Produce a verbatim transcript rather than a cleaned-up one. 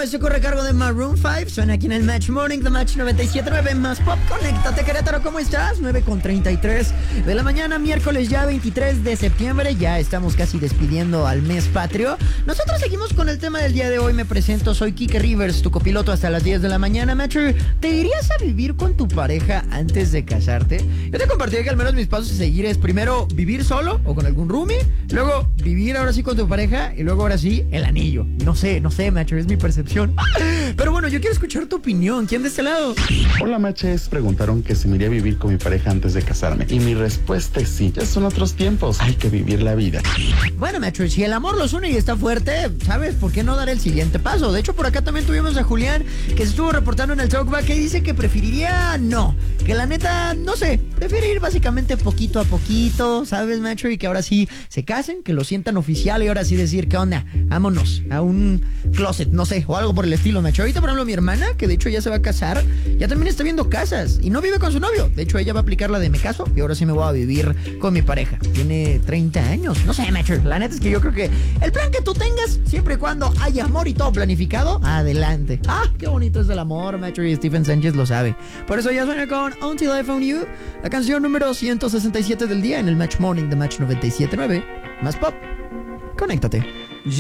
Este corre a cargo de Maroon cinco. Suena aquí en el Match Morning, The Match noventa y siete punto nueve más Pop. Conéctate, Querétaro, ¿cómo estás? nueve con treinta y tres de la mañana, miércoles ya veintitrés de septiembre. Ya estamos casi despidiendo al mes patrio. Nosotros seguimos con el tema del día de hoy. Me presento, soy Kike Rivers, tu copiloto hasta las diez de la mañana. Matcher, ¿te irías a vivir con tu pareja antes de casarte? Yo te compartiré que al menos mis pasos a seguir es primero vivir solo o con algún roomie, luego vivir ahora sí con tu pareja y luego ahora sí el anillo. No sé, no sé, Matcher, es mi percepción. Pero bueno, yo quiero escuchar tu opinión. ¿Quién de este lado? Hola, Matches. Preguntaron que si me iría a vivir con mi pareja antes de casarme. Y mi respuesta es sí. Ya son otros tiempos. Hay que vivir la vida. Bueno, Matcher, si el amor los une y está fuerte, ¿sabes? ¿Por qué no dar el siguiente paso? De hecho, por acá también tuvimos a Julián, que se estuvo reportando en el Talkback, que dice que preferiría no. Que la neta, no sé, prefiere ir básicamente poquito a poquito, ¿sabes, Matcher? Y que ahora sí se casen, que lo sientan oficial y ahora sí decir, ¿qué onda? Vámonos a un closet, no sé, o algo por el estilo, Matcher. Ahorita, por ejemplo, mi hermana, que de hecho ya se va a casar, ya también está viendo casas y no vive con su novio. De hecho, ella va a aplicar la de me caso y ahora sí me voy a vivir con mi pareja. Tiene treinta años, no sé, Matcher. La neta es que yo creo que el plan que tú tengas, siempre y cuando haya amor y todo planificado, adelante. Ah, qué bonito es el amor, Matcher, y Stephen Sánchez lo sabe. Por eso ya suena con Until I Found You, la canción número ciento sesenta y siete del día en el Match Morning de Match noventa y siete punto nueve. Más Pop. Conéctate.